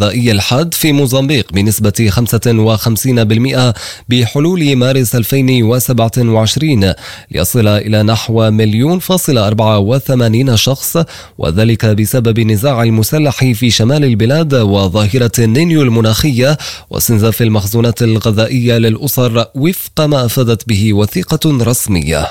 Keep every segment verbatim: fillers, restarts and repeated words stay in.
الغذائي الحاد في موزمبيق بنسبة خمسة وخمسين بالمئة بحلول مارس ألفين وسبعة وعشرين ليصل إلى نحو مليون فاصل أربعة وثمانين شخص، وذلك بسبب النزاع المسلح في شمال البلاد وظاهرة النينيو المناخية واستنزاف المخزونات الغذائية للأسر وفق ما أفادت به وثيقة رسمية.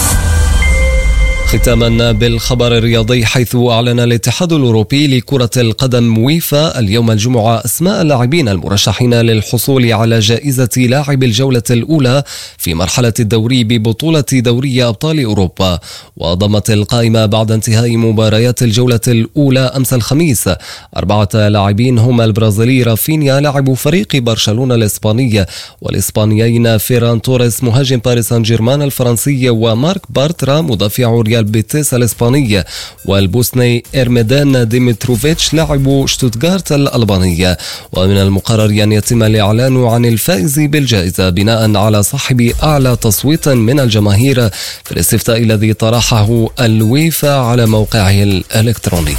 ختاما بالخبر الرياضي، حيث أعلن الاتحاد الأوروبي لكرة القدم ويفا اليوم الجمعة أسماء اللاعبين المرشحين للحصول على جائزة لاعب الجولة الأولى في مرحلة الدوري ببطولة دوري أبطال أوروبا. وضمت القائمة بعد انتهاء مباريات الجولة الأولى أمس الخميس أربعة لاعبين هم البرازيلي رافينيا لاعب فريق برشلونة الإسباني، والإسبانيين فيران توريس مهاجم باريس سان جيرمان الفرنسي، ومارك بارترا مدافع ريال بيتيس الإسباني، والبوسني إرميدان ديمتروفيتش لاعب شتوتغارت الألبانية. ومن المقرر أن يتم الإعلان عن الفائز بالجائزة بناء على صاحب أعلى تصويت من الجماهير في الاستفتاء الذي طرحه الويفا على موقعه الإلكتروني.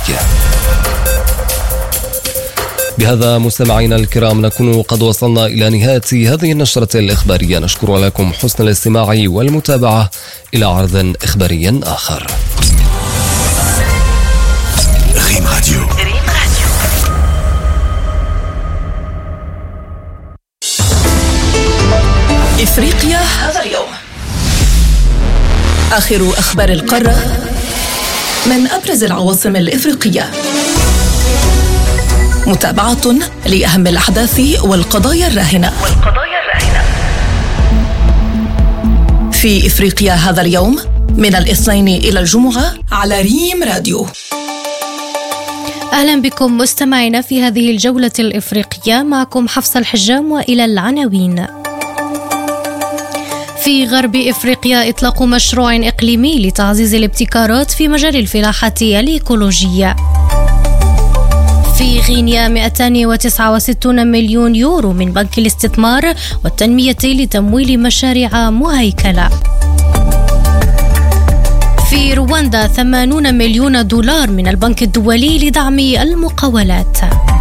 بهذا مستمعينا الكرام نكون قد وصلنا إلى نهاية هذه النشرة الإخبارية. نشكر لكم حسن الاستماع والمتابعة. إلى عرض إخباري آخر. ريم راديو. إفريقيا هذا اليوم. آخر أخبار القارة من أبرز العواصم الإفريقية. متابعة لأهم الأحداث والقضايا الراهنة والقضايا الراهنة في إفريقيا هذا اليوم من الاثنين إلى الجمعة على ريم راديو. أهلا بكم مستمعينا في هذه الجولة الإفريقية، معكم حفصة الحجام وإلى العناوين. في غرب إفريقيا إطلاق مشروع إقليمي لتعزيز الابتكارات في مجال الفلاحة الإيكولوجية. في غينيا مئتين وتسعة وستين مليون يورو من بنك الاستثمار والتنمية لتمويل مشاريع مهيكلة. في رواندا ثمانين مليون دولار من البنك الدولي لدعم المقاولات.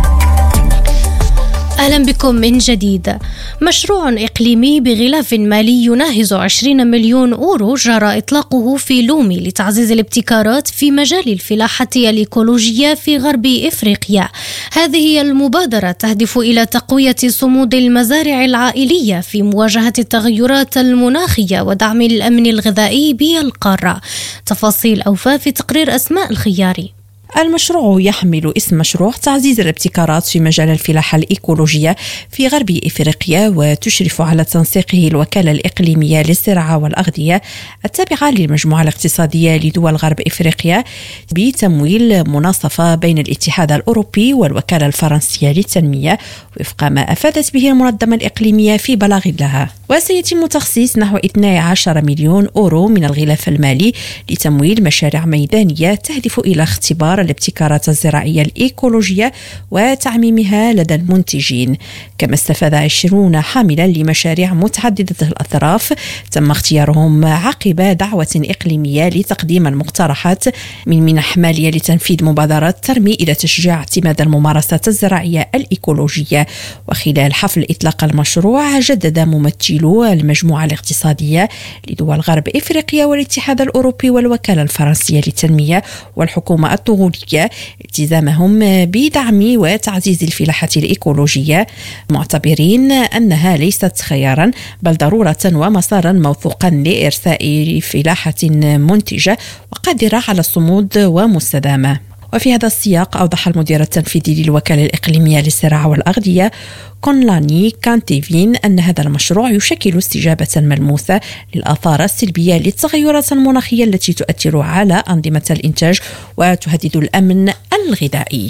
أهلا بكم من جديد. مشروع إقليمي بغلاف مالي يناهز عشرين مليون أورو جرى إطلاقه في لومي لتعزيز الابتكارات في مجال الفلاحة الإيكولوجية في غرب إفريقيا. هذه المبادرة تهدف إلى تقوية صمود المزارع العائلية في مواجهة التغيرات المناخية ودعم الأمن الغذائي بالقارة. تفاصيل أوفى في تقرير أسماء الخياري. المشروع يحمل اسم مشروع تعزيز الابتكارات في مجال الفلاحة الإيكولوجية في غرب إفريقيا، وتشرف على تنسيقه الوكالة الإقليمية للزراعة والأغذية التابعة للمجموعة الاقتصادية لدول غرب إفريقيا بتمويل مناصفة بين الاتحاد الأوروبي والوكالة الفرنسية للتنمية وفق ما أفادت به المنظمة الإقليمية في بلاغ لها. وسيتم تخصيص نحو اثني عشر مليون أورو من الغلاف المالي لتمويل مشاريع ميدانية تهدف إلى اختبار الابتكارات الزراعية الإيكولوجية وتعميمها لدى المنتجين. كما استفاد عشرون حاملا لمشاريع متعددة الأطراف تم اختيارهم عقب دعوة إقليمية لتقديم المقترحات من منح مالية لتنفيذ مبادرات ترمي إلى تشجيع اعتماد الممارسات الزراعية الإيكولوجية. وخلال حفل إطلاق المشروع جدد ممثلو المجموعة الاقتصادية لدول غرب إفريقيا والاتحاد الأوروبي والوكالة الفرنسية للتنمية والحكومة الطغولية التزامهم بدعم وتعزيز الفلاحة الإيكولوجية، معتبرين أنها ليست خيارا بل ضرورة ومسارا موثوقا لإرساء فلاحة منتجة وقادرة على الصمود ومستدامة. وفي هذا السياق أوضح المدير التنفيذي للوكالة الإقليمية للزراعة والأغذية كونلاني كانتيفين أن هذا المشروع يشكل استجابة ملموسة للآثار السلبية للتغيرات المناخية التي تؤثر على أنظمة الإنتاج وتهدد الأمن الغذائي.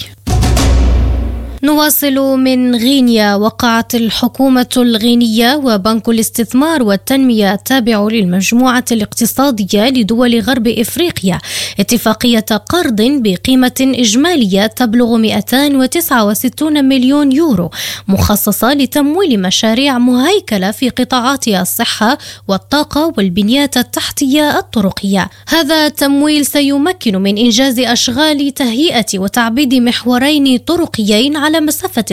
نواصل من غينيا. وقعت الحكومة الغينية وبنك الاستثمار والتنمية التابع للمجموعة الاقتصادية لدول غرب إفريقيا اتفاقية قرض بقيمة إجمالية تبلغ مئتين وتسعة وستين مليون يورو مخصصة لتمويل مشاريع مهيكلة في قطاعات الصحة والطاقة والبنيات التحتية الطرقية. هذا التمويل سيمكن من إنجاز أشغال تهيئة وتعبيد محورين طرقيين على مسافة